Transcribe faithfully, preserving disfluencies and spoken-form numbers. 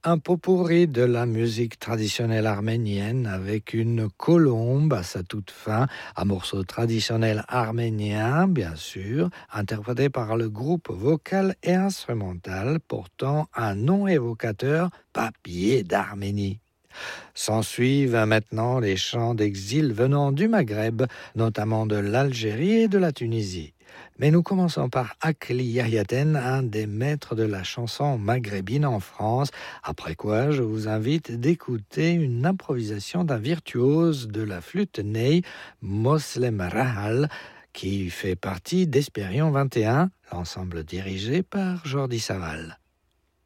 Un pot pourri de la musique traditionnelle arménienne avec une colombe à sa toute fin, un morceau traditionnel arménien, bien sûr, interprété par le groupe vocal et instrumental portant un nom évocateur, Papier d'Arménie. S'ensuivent maintenant les chants d'exil venant du Maghreb, notamment de l'Algérie et de la Tunisie. Mais nous commençons par Akli Yahiaten, un des maîtres de la chanson maghrébine en France, après quoi je vous invite d'écouter une improvisation d'un virtuose de la flûte ney, Moslem Rahal, qui fait partie d'Espérion vingt et un, l'ensemble dirigé par Jordi Saval.